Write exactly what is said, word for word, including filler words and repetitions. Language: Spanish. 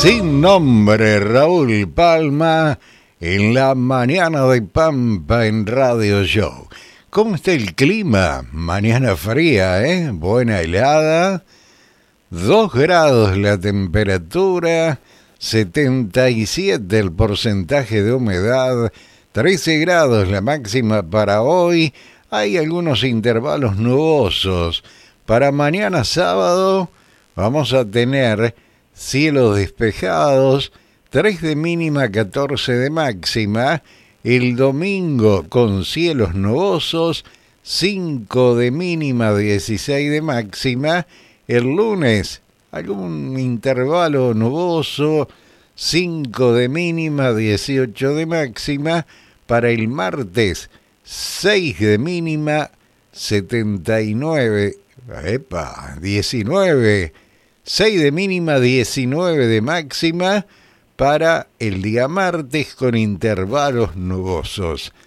sin nombre, Raúl Palma, en la mañana de Pampa en Radio Show. ¿Cómo está el clima? Mañana fría, ¿eh? Buena helada, dos grados la temperatura, setenta y siete el porcentaje de humedad, trece grados la máxima para hoy. Hay algunos intervalos nubosos. Para mañana sábado vamos a tener cielos despejados, tres de mínima, catorce de máxima. El domingo con cielos nubosos, cinco de mínima, dieciséis de máxima. El lunes algún intervalo nuboso, cinco de mínima, dieciocho de máxima. Para el martes, seis de mínima, setenta y nueve, epa, diecinueve, seis de mínima, diecinueve de máxima para el día martes con intervalos nubosos.